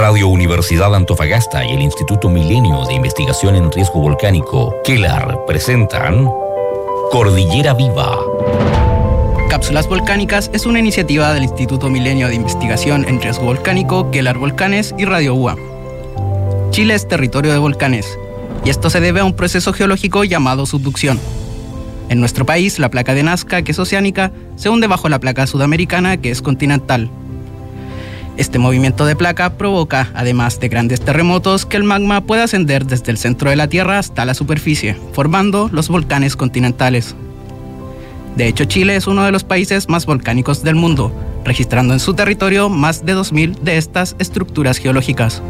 Radio Universidad Antofagasta y el Instituto Milenio de Investigación en Riesgo Volcánico, Quelar, presentan Cordillera Viva. Cápsulas Volcánicas es una iniciativa del Instituto Milenio de Investigación en Riesgo Volcánico, Quelar Volcanes y Radio UA. Chile es territorio de volcanes, y esto se debe a un proceso geológico llamado subducción. En nuestro país, la placa de Nazca, que es oceánica, se hunde bajo la placa sudamericana, que es continental. Este movimiento de placa provoca, además de grandes terremotos, que el magma pueda ascender desde el centro de la Tierra hasta la superficie, formando los volcanes continentales. De hecho, Chile es uno de los países más volcánicos del mundo, registrando en su territorio más de 2.000 de estas estructuras geológicas.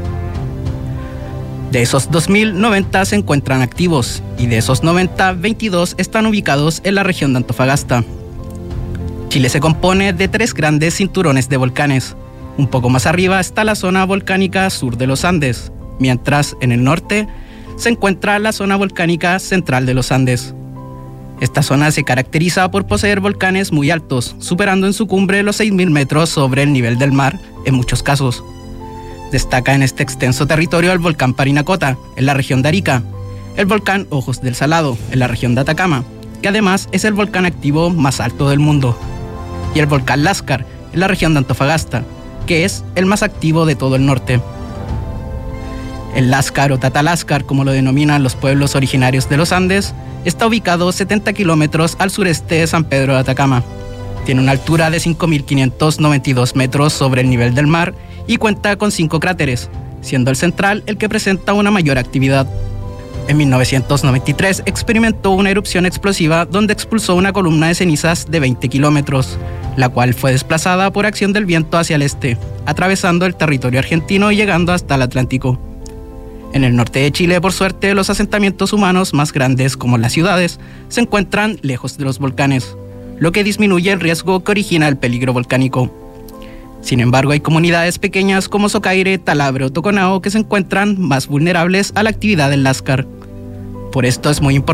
De esos 2.000, 90 se encuentran activos, y de esos 90, 22 están ubicados en la región de Antofagasta. Chile se compone de 3 grandes cinturones de volcanes. Un poco más arriba está la zona volcánica sur de los Andes, mientras en el norte se encuentra la zona volcánica central de los Andes. Esta zona se caracteriza por poseer volcanes muy altos, superando en su cumbre los 6.000 metros sobre el nivel del mar en muchos casos. Destaca en este extenso territorio el volcán Parinacota, en la región de Arica, el volcán Ojos del Salado, en la región de Atacama, que además es el volcán activo más alto del mundo, y el volcán Láscar, en la región de Antofagasta, que es el más activo de todo el norte. El Láscar o Tataláscar, como lo denominan los pueblos originarios de los Andes, está ubicado 70 kilómetros al sureste de San Pedro de Atacama. Tiene una altura de 5.592 metros sobre el nivel del mar y cuenta con 5 cráteres, siendo el central el que presenta una mayor actividad. En 1993 experimentó una erupción explosiva donde expulsó una columna de cenizas de 20 kilómetros, la cual fue desplazada por acción del viento hacia el este, atravesando el territorio argentino y llegando hasta el Atlántico. En el norte de Chile, por suerte, los asentamientos humanos más grandes, como las ciudades, se encuentran lejos de los volcanes, lo que disminuye el riesgo que origina el peligro volcánico. Sin embargo, hay comunidades pequeñas como Socaire, Talabre o Toconao que se encuentran más vulnerables a la actividad del Láscar. Por esto es muy importante